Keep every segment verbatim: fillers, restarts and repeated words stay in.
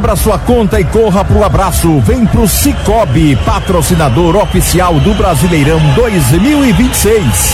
Abra sua conta e corra pro abraço. Vem pro Cicobi, patrocinador oficial do Brasileirão dois mil e vinte e seis.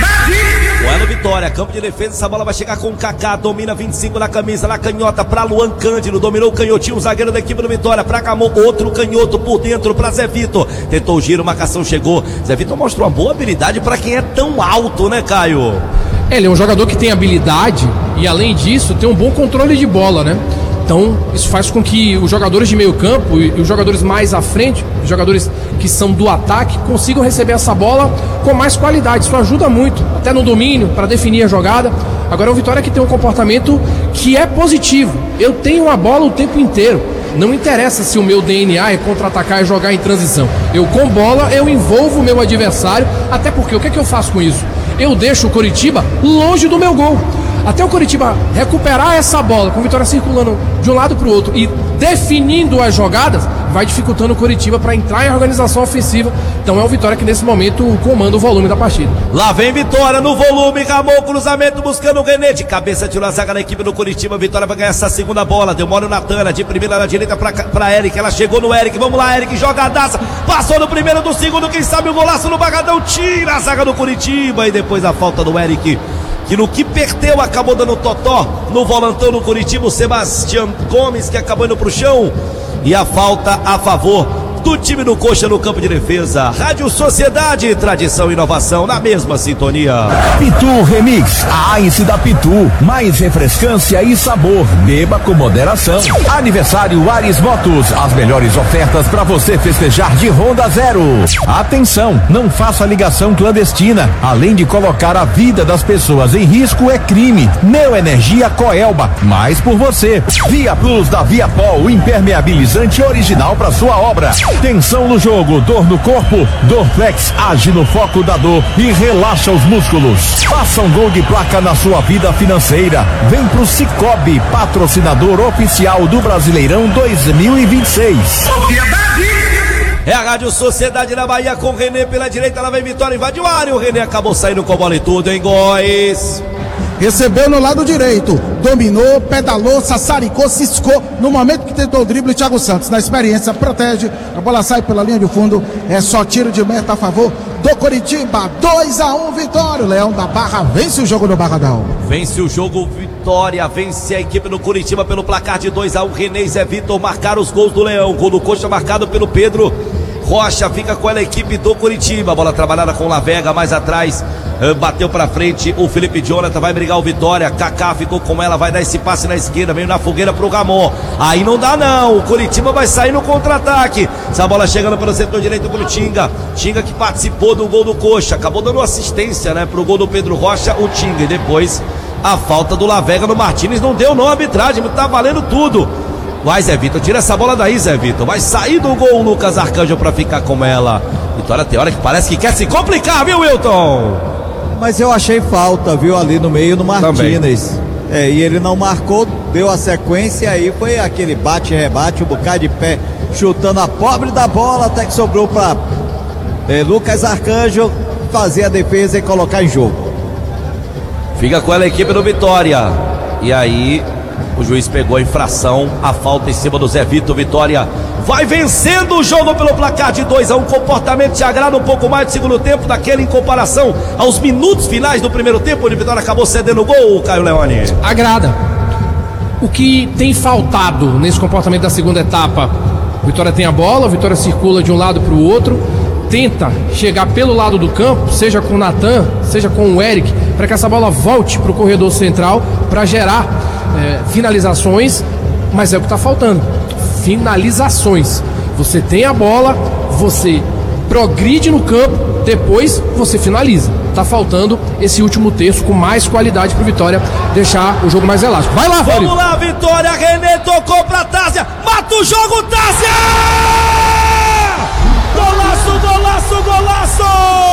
Bueno, Vitória, campo de defesa, essa bola vai chegar com o Kaká, domina vinte e cinco na camisa, na canhota pra Luan Cândido, dominou o canhotinho, o zagueiro da equipe do Vitória, pra Camon, outro canhoto por dentro pra Zé Vitor, tentou o giro, marcação chegou, Zé Vitor mostrou uma boa habilidade pra quem é tão alto, né, Caio? Ele é um jogador que tem habilidade e, além disso, tem um bom controle de bola, né? Então, isso faz com que os jogadores de meio campo e os jogadores mais à frente, os jogadores que são do ataque, consigam receber essa bola com mais qualidade. Isso ajuda muito, até no domínio, para definir a jogada. Agora é o Vitória que tem um comportamento que é positivo. Eu tenho a bola o tempo inteiro. Não interessa se o meu D N A é contra-atacar e jogar em transição. Eu, com bola, eu envolvo o meu adversário, até porque o que é que eu faço com isso? Eu deixo o Coritiba longe do meu gol. Até o Coritiba recuperar essa bola, com o Vitória circulando de um lado para o outro e definindo as jogadas, vai dificultando o Coritiba para entrar em organização ofensiva. Então é o Vitória que nesse momento comanda o volume da partida. Lá vem Vitória no volume, Ramon, cruzamento buscando o René, de cabeça tirou a zaga da equipe do Coritiba. Vitória vai ganhar essa segunda bola, deu mole o Natana, de primeira na direita pra, pra Eric, ela chegou no Eric, vamos lá Eric, jogadaça, passou no primeiro, do segundo, quem sabe o golaço no Bagadão, tira a zaga do Coritiba e depois a falta do Eric, que no que perdeu acabou dando totó no volantão no Coritiba, o Sebastião Gomes, que acabou indo pro chão, e a falta a favor do time do Coxa no campo de defesa. Rádio Sociedade, tradição e inovação na mesma sintonia. Pitu Remix, a Ice da Pitu, mais refrescância e sabor, beba com moderação. Aniversário Ares Motos, as melhores ofertas para você festejar de Honda Zero. Atenção, não faça ligação clandestina, além de colocar a vida das pessoas em risco é crime. Neo Energia Coelba, mais por você. Via Plus da Viapol, impermeabilizante original para sua obra. Tensão no jogo, dor no corpo, Dorflex age no foco da dor e relaxa os músculos. Faça um gol de placa na sua vida financeira. Vem pro Cicobi, patrocinador oficial do Brasileirão dois mil e vinte e seis. É a Rádio Sociedade na Bahia com o René pela direita, lá vem Vitória, invadiu a área, o René acabou saindo com a bola e tudo, hein, Góis? Recebeu no lado direito, dominou, pedalou, sassaricou, ciscou. No momento que tentou o drible, Thiago Santos, na experiência, protege. A bola sai pela linha de fundo. É só tiro de meta a favor do Coritiba. dois a um, Vitória. O Leão da Barra vence o jogo no Barradão. Vence o jogo, Vitória. Vence a equipe do Coritiba pelo placar de dois a um. René e Zé Vitor marcaram os gols do Leão. Gol do Coxa marcado pelo Pedro Rocha, fica com a equipe do Coritiba. Bola trabalhada com Lavega mais atrás. Bateu pra frente o Felipe Jonathan, vai brigar o Vitória. Kaká ficou com ela, vai dar esse passe na esquerda, veio na fogueira pro Ramon. Aí não dá não, o Coritiba vai sair no contra-ataque. Essa bola chegando pelo setor direito pro Tinga. Tinga que participou do gol do Coxa, acabou dando assistência, né, pro gol do Pedro Rocha, o Tinga. E depois a falta do Lavega no Martínez, não deu não a arbitragem, tá valendo tudo. Vai, Zé Vitor, tira essa bola daí, Zé Vitor. Vai sair do gol o Lucas Arcanjo pra ficar com ela. Vitória tem hora que parece que quer se complicar, viu, Wilton? Mas eu achei falta, viu, ali no meio no Martínez. É, e ele não marcou, deu a sequência, aí foi aquele bate-rebate, um bocado de pé, chutando a pobre da bola, até que sobrou para é, Lucas Arcanjo fazer a defesa e colocar em jogo. Fica com ela a equipe do Vitória. E aí o juiz pegou a infração, a falta em cima do Zé Vitor. Vitória vai vencendo o jogo pelo placar de dois a um. Comportamento te agrada um pouco mais do segundo tempo daquele em comparação aos minutos finais do primeiro tempo, onde Vitória acabou cedendo o gol, Caio Leone? Agrada. O que tem faltado nesse comportamento da segunda etapa? O Vitória tem a bola, o Vitória circula de um lado para o outro, tenta chegar pelo lado do campo, seja com o Natan, seja com o Eric, para que essa bola volte para o corredor central para gerar é, finalizações, mas é o que está faltando. Finalizações. Você tem a bola, você progride no campo, depois você finaliza. Tá faltando esse último terço com mais qualidade pro Vitória deixar o jogo mais elástico. Vai lá, Fábio. Vamos lá, Vitória. René tocou pra Tásia. Mata o jogo, Tásia! Golaço, golaço, golaço!